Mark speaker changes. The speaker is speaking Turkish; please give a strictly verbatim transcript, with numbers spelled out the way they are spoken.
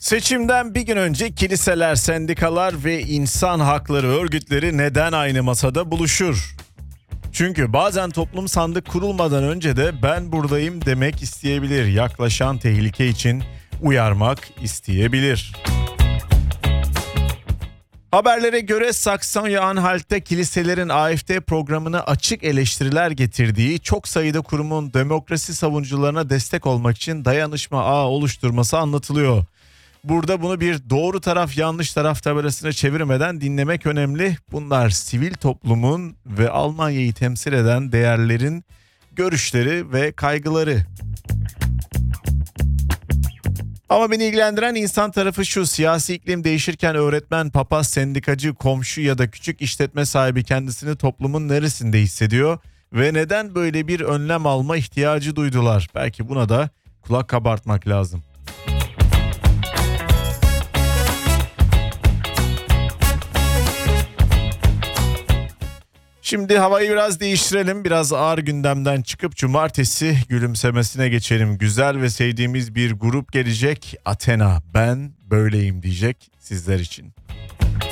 Speaker 1: Seçimden bir gün önce kiliseler, sendikalar ve insan hakları örgütleri neden aynı masada buluşur? Çünkü bazen toplum sandık kurulmadan önce de ben buradayım demek isteyebilir. Yaklaşan tehlike için uyarmak isteyebilir. Haberlere göre Saksonya-Anhalt'te kiliselerin A F D programına açık eleştiriler getirdiği, çok sayıda kurumun demokrasi savunucularına destek olmak için dayanışma ağı oluşturması anlatılıyor. Burada bunu bir doğru taraf yanlış taraf tabelasına çevirmeden dinlemek önemli. Bunlar sivil toplumun ve Almanya'yı temsil eden değerlerin görüşleri ve kaygıları. Ama beni ilgilendiren insan tarafı şu: siyasi iklim değişirken öğretmen, papaz, sendikacı, komşu ya da küçük işletme sahibi kendisini toplumun neresinde hissediyor ve neden böyle bir önlem alma ihtiyacı duydular? Belki buna da kulak kabartmak lazım. Şimdi havayı biraz değiştirelim. Biraz ağır gündemden çıkıp cumartesi gülümsemesine geçelim. Güzel ve sevdiğimiz bir grup gelecek. Athena, ben böyleyim diyecek sizler için.